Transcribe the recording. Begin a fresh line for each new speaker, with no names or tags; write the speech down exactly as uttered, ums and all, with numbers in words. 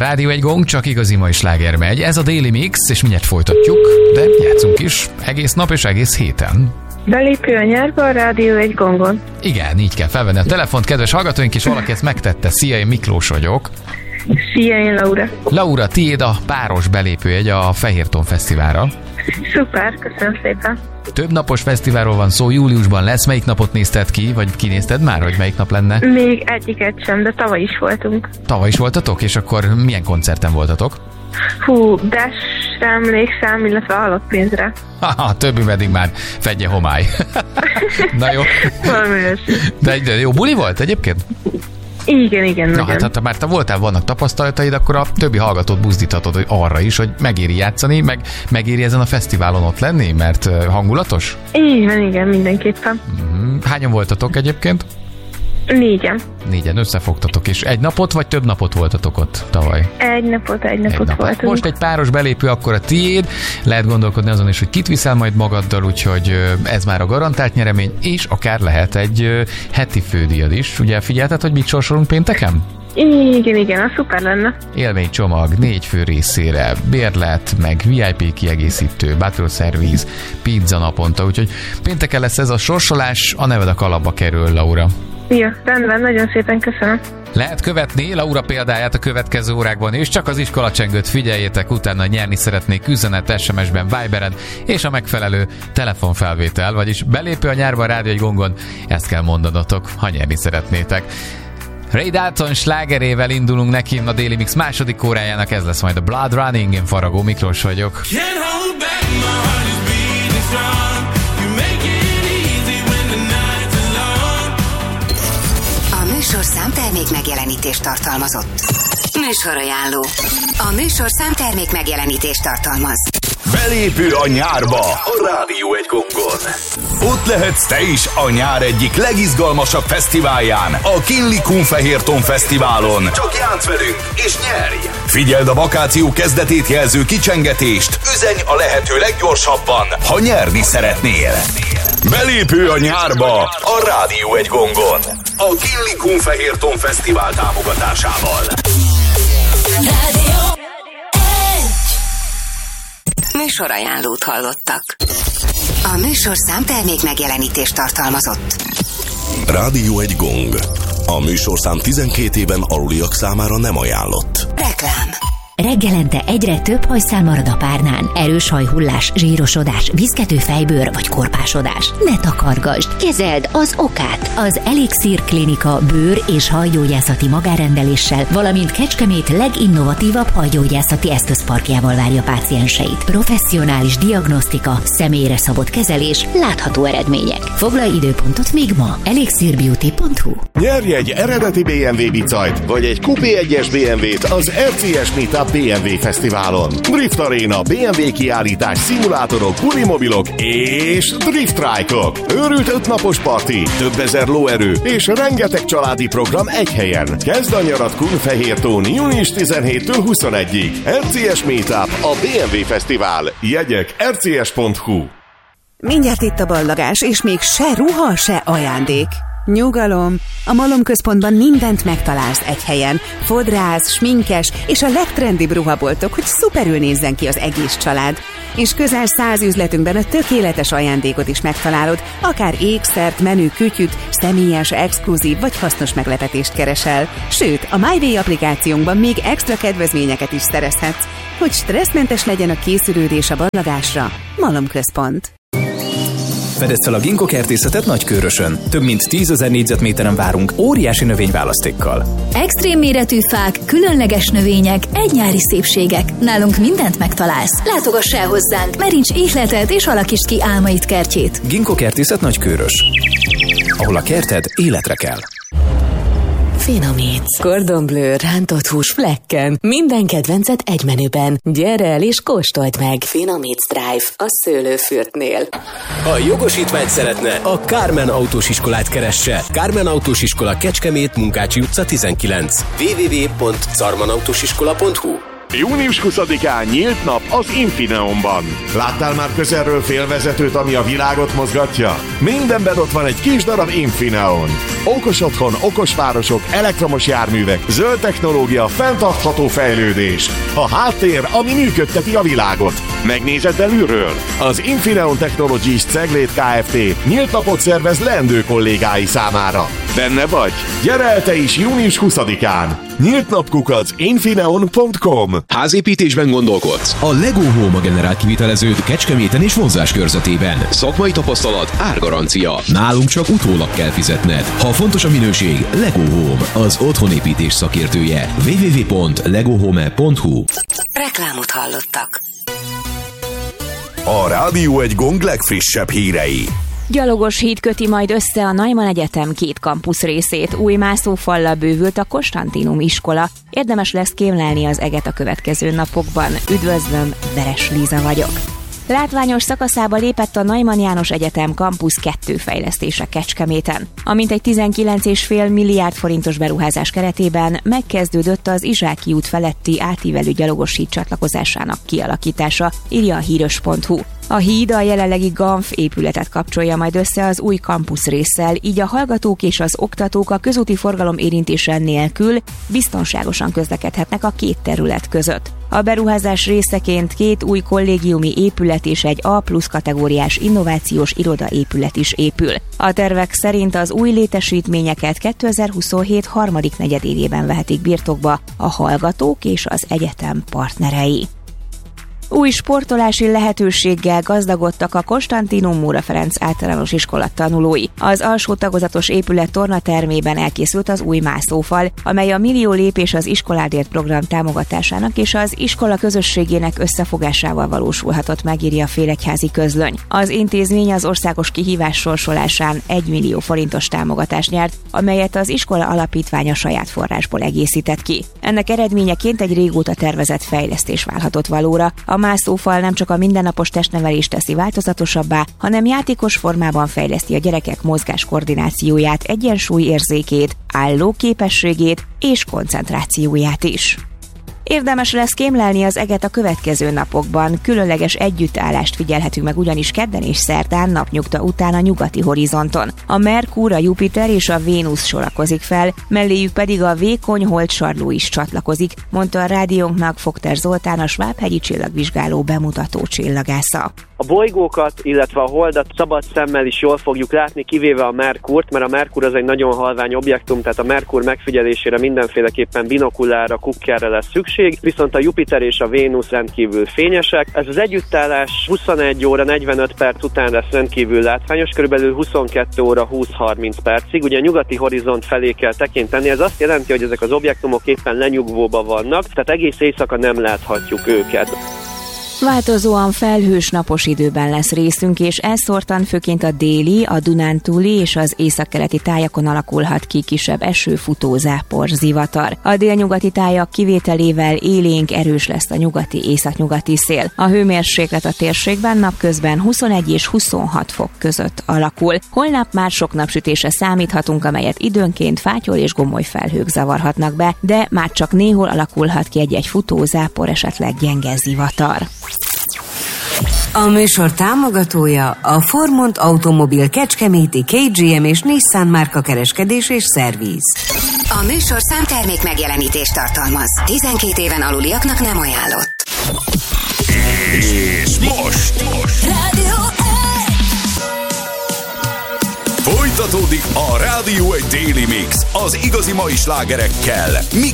Rádió egy gong, csak igazi mai sláger megy. Ez a Daily Mix, és mindjárt folytatjuk, de játszunk is egész nap és egész héten.
Belépő a nyárba a Rádió egy gongon.
Igen, így kell felvenni a telefont, kedves hallgatóink, és valaki ezt megtette. Szia, én Miklós vagyok.
Szia, én Laura.
Laura, tiéd a páros belépőjegy a Fehérton Fesztiválra.
Szuper, köszönöm szépen.
Több napos fesztiválról van szó, júliusban lesz. Melyik napot nézted ki, vagy kinézted már, hogy melyik nap lenne?
Még egyiket sem, de tavaly is voltunk.
Tavaly is voltatok, és akkor milyen koncerten voltatok?
Hú, Dash-re emlékszem, illetve Alappénzre.
Haha, többi meddig már fedje homály. Na jó. De, de jó buli volt egyébként?
Igen, igen.
Na hát, hát ha már te voltál, vannak tapasztalataid, akkor a többi hallgatót buzdíthatod arra is, hogy megéri játszani, meg megéri ezen a fesztiválon ott lenni, mert hangulatos?
Igen, igen, mindenképpen.
Hányan voltatok egyébként?
Négyen.
Négyen összefogtatok, és egy napot vagy több napot voltatok ott tavaly?
Egy napot, egy napot, egy napot voltunk.
Most egy páros belépő, akkor a tiéd, lehet gondolkodni azon is, hogy kit viszel majd magaddal, úgyhogy ez már a garantált nyeremény, és akár lehet egy heti fődíjad is. Ugye figyelted, hogy mit sorsolunk pénteken?
Igen, igen, az szuper lenne.
Élménycsomag négy fő részére, bérlet, meg vé i pé kiegészítő, butler service, pizza naponta, úgyhogy pénteken lesz ez a sorsolás, a neved a kalapba kerül, Laura.
Jó, rendben, nagyon szépen köszönöm.
Lehet követni Laura példáját a következő órákban, és csak az iskolacsengőt figyeljétek, utána nyerni szeretnék üzenet, es em es-ben, Viberen, és a megfelelő telefonfelvétel, vagyis belépő a nyárba a Rádió egy gongon, ezt kell mondanotok, ha nyerni szeretnétek. Ray Dalton slágerével indulunk neki a Daily Mix második órájának, ez lesz majd a Blood Running, én Faragó Miklós vagyok.
A műsor számtermék megjelenítést tartalmazott. Műsorajánló. A műsor számtermék megjelenítést tartalmaz.
Belépő a nyárba a Rádió egy gongon. Ott lehetsz te is a nyár egyik legizgalmasabb fesztiválján, a Kinlikun-Fehérton Fesztiválon. Csak játsz velünk és nyerj! Figyeld a vakáció kezdetét jelző kicsengetést, üzenj a lehető leggyorsabban, ha nyerni szeretnél. Belépő a nyárba a Rádió egy gongon. A Kinlikun-Fehérton Fesztivál támogatásával.
Rádió műsorajánlót hallottak. A műsor számtermék megjelenítést tartalmazott.
Rádió egy gong. A műsorszám tizenkét éven aluliak számára nem ajánlott.
Reklám.
Reggelente egyre több hajszál marad a párnán. Erős hajhullás, zsírosodás, viszkető fejbőr vagy korpásodás. Ne takargasd, kezeld az okát. Az Elixir Klinika bőr- és hajgyógyászati magárendeléssel, valamint Kecskemét leginnovatívabb hajgyógyászati eszközparkjával várja pácienseit. Professzionális diagnosztika, személyre szabott kezelés, látható eredmények. Foglalj időpontot még ma. elixir beauty pont hu.
Nyerj egy eredeti bé em vé bicajt, vagy egy kupé egyes bé em vét az er cé es Meetup bé em vé Fesztiválon. Drift Arena, bé em vé kiállítás, szimulátorok, bulimobilok és drift trike-ok. Őrült ötnapos parti, több ezer lóerő és rengeteg családi program egy helyen. Kezd a nyarat Kunfehértón június tizenhétől huszonegyig. er cé es Meetup, a bé em vé Fesztivál. Jegyek er cé es pont hu.
Mindjárt itt a ballagás, és még se ruha, se ajándék. Nyugalom! A Malomközpontban mindent megtalálsz egy helyen. Fodrász, sminkes és a legtrendibb ruhaboltok, hogy szuperül nézzen ki az egész család. És közel száz üzletünkben a tökéletes ajándékot is megtalálod, akár ékszert, menü kütyüt, személyes, exkluzív vagy hasznos meglepetést keresel. Sőt, a MyWay applikációnkban még extra kedvezményeket is szerezhetsz, hogy stresszmentes legyen a készülődés a ballagásra. Malomközpont.
Fedezd fel a Ginkgo kertészetet Nagykőrösön. Több mint tízezer négyzetméteren várunk óriási növényválasztékkal.
Extrém méretű fák, különleges növények, egy nyári szépségek. Nálunk mindent megtalálsz. Látogass el hozzánk, merincs ihletet és alakítsd ki álmaid kertjét.
Ginkgo kertészet Nagykőrös. Ahol a kerted életre kell.
Finomíts. Cordon Bleu, rántott hús flekken. Minden kedvencet egy menüben. Gyere el és kóstold meg. Finomíts Drive a szőlőfürtnél.
Ha jogosítványt szeretne, a Kármen Autós Iskolát keresse. Kármen Autós Iskola, Kecskemét, Munkácsi utca tizenkilenc. double-u double-u double-u pont carmen autós iskola pont hu.
június huszadikán nyílt nap az Infineonban. Láttál már közelről félvezetőt, ami a világot mozgatja? Mindenben ott van egy kis darab Infineon. Okos otthon, okos városok, elektromos járművek, zöld technológia, fenntartható fejlődés. A háttér, ami működteti a világot. Megnézed belülről? Az Infineon Technologies Ceglét Kft. Nyílt napot szervez leendő kollégái számára. Benne vagy? Gyere el te is június huszadikán! Nyílt napkukac infineon pont com.
Házépítésben gondolkodsz? A Lego Home generál kiviteleződ Kecskeméten és vonzás körzetében. Szakmai tapasztalat, árgarancia. Nálunk csak utólag kell fizetned. Ha fontos a minőség, Lego Home, az otthonépítés szakértője. double-u double-u double-u pont lego home pont hu.
Reklámot hallottak.
A Rádió egy Gong legfrissebb hírei.
Gyalogos híd köti majd össze a Neumann Egyetem két kampusz részét. Új mászófallal bővült a Konstantinum iskola. Érdemes lesz kémlelni az eget a következő napokban. Üdvözlöm, Veres Líza vagyok. Látványos szakaszába lépett a Neumann János Egyetem kampusz kettő fejlesztése Kecskeméten. A mintegy tizenkilenc egész öt milliárd forintos beruházás keretében megkezdődött az Izsáki út feletti átívelő gyalogos híd csatlakozásának kialakítása, írja a híros pont hu. A híd a jelenlegi Ganf épületet kapcsolja majd össze az új kampusz résszel, így a hallgatók és az oktatók a közúti forgalom érintése nélkül biztonságosan közlekedhetnek a két terület között. A beruházás részeként két új kollégiumi épület és egy A plusz kategóriás innovációs irodaépület is épül. A tervek szerint az új létesítményeket kétezer-huszonhét harmadik negyedévében vehetik birtokba a hallgatók és az egyetem partnerei. Új sportolási lehetőséggel gazdagodtak a Konstantinum Móra Ferenc általános iskola tanulói. Az alsó tagozatos épület tornatermében elkészült az új mászófal, amely a Millió lépés az iskoládért program támogatásának és az iskola közösségének összefogásával valósulhatott, megírja a Félegyházi Közlöny. Az intézmény az országos kihívás sorsolásán egy millió forintos támogatást nyert, amelyet az iskola alapítványa saját forrásból egészített ki. Ennek eredményeként egy régóta tervezett fejlesztés válhatott valóra. A mászófal nem csak a mindennapos testnevelést teszi változatosabbá, hanem játékos formában fejleszti a gyerekek mozgás koordinációját, egyensúlyérzékét, állóképességét és koncentrációját is. Érdemes lesz kémlelni az eget a következő napokban. Különleges együttállást figyelhetünk meg ugyanis kedden és szerdán napnyugta után a nyugati horizonton. A Merkur, a Jupiter és a Vénusz sorakozik fel, melléjük pedig a vékony holdsarló is csatlakozik, mondta a rádiónknak Fogter Zoltán, a Svábhegyi csillagvizsgáló bemutató csillagásza.
A bolygókat, illetve a holdat szabad szemmel is jól fogjuk látni, kivéve a Merkurt, mert a Merkur az egy nagyon halvány objektum, tehát a Merkur megfigyelésére mindenféleképpen binokulára, kukkerre lesz szükség, viszont a Jupiter és a Vénusz rendkívül fényesek. Ez az együttállás huszonegy óra negyvenöt perc után lesz rendkívül látványos, körülbelül huszonkettő óra húsz-harminc percig. Ugye a nyugati horizont felé kell tekinteni, ez azt jelenti, hogy ezek az objektumok éppen lenyugvóban vannak, tehát egész éjszaka nem láthatjuk őket.
Változóan felhős napos időben lesz részünk, és elszórtan főként a déli, a Dunántúli és az északkeleti tájakon alakulhat ki kisebb esőfutó, zápor, zivatar. A délnyugati tájak kivételével élénk, erős lesz a nyugati, északnyugati szél. A hőmérséklet a térségben napközben huszonegy és huszonhat fok között alakul. Holnap már sok napsütésre számíthatunk, amelyet időnként fátyol és gomoly felhők zavarhatnak be, de már csak néhol alakulhat ki egy-egy futó, zápor, esetleg gyenge zivatar.
A műsor támogatója a Formont Automobil Kecskeméti ká gé em és Nissan márka kereskedés és szerviz. A műsor számtermék megjelenítést tartalmaz. tizenkét éven aluliaknak nem ajánlott.
És most, most.
Rádió
Folytatódik a Rádió egy Daily Mix az igazi mai slágerekkel.